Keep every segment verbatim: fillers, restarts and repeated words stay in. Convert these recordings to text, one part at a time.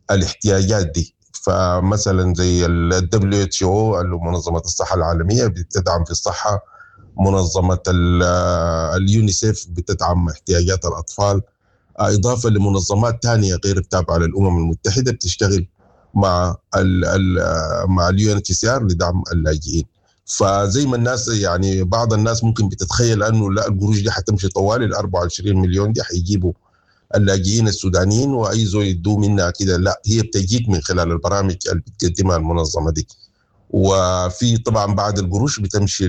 الاحتياجات دي. فمثلا زي ال دبليو اتش او اللي منظمة الصحة العالمية بتدعم في الصحة، منظمة اليونيسيف بتدعم احتياجات الأطفال، إضافة لمنظمات تانية غير التابعة للأمم المتحدة بتشتغل مع ال ال مع اليو ان اتش سي ار لدعم اللاجئين. فزي ما الناس يعني بعض الناس ممكن بتتخيل انه لا القروش دي حتمشي طوال ال أربعة وعشرين مليون دي حيجيبوا اللاجئين السودانيين واي زول يدوا منها كده، لا هي بتجيك من خلال البرامج اللي بتقدمها المنظمه دي. وفي طبعا بعد القروش بتمشي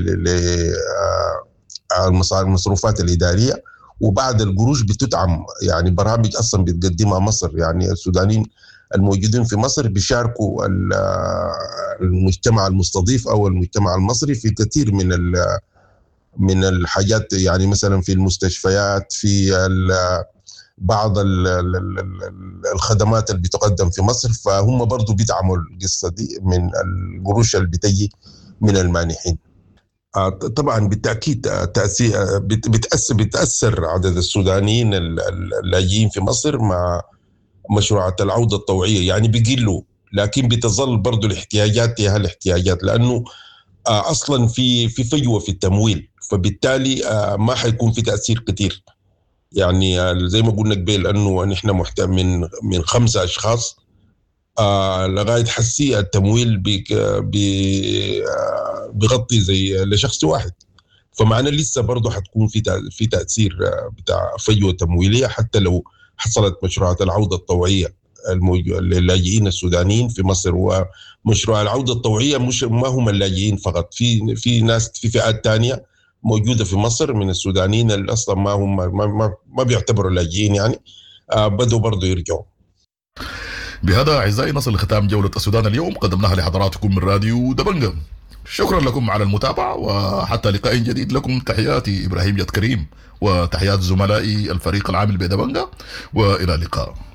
للمصروفات الاداريه، وبعد القروش بتدعم يعني برامج اصلا بتقدمها مصر. يعني السودانيين الموجودين في مصر بيشاركوا المجتمع المستضيف او المجتمع المصري في كثير من من الحاجات، يعني مثلا في المستشفيات، في بعض الخدمات اللي بتقدم في مصر، فهم برضو بيدعموا القصة دي من القروش اللي بتجي من المانحين. طبعا بالتأكيد تأثير بتأثر, بتأثر عدد السودانيين اللاجئين في مصر مع مشروعات العودة الطوعية، يعني بيقلوا، لكن بتظل برضو الاحتياجات هي الاحتياجات، لأنه أصلا في في فجوة في التمويل، فبالتالي ما حيكون في تأثير كتير. يعني زي ما قلنا قبل انه نحن محتاج من من خمسه اشخاص آه لغايه حسي التمويل بيغطي زي لشخص واحد، فمعنى لسه برضه حتكون في في تاثير بتاع فجوه تمويليه حتى لو حصلت مشروعات العوده الطوعيه للاجئين السودانيين في مصر. ومشروع العوده الطوعيه مش ما هم اللاجئين فقط، في في ناس في فئات ثانيه موجوده في مصر من السودانيين اللي اصلا ما هم ما, ما, ما بيعتبروا لاجئين، يعني آه بدوا برضه يرجعوا. بهذا اعزائي نصل لختام جوله السودان اليوم قدمناها لحضراتكم من راديو دبنجة. شكرا لكم على المتابعه، وحتى لقاء جديد لكم. تحياتي ابراهيم جد كريم وتحيات زملائي الفريق العامل بدبنجة، والى اللقاء.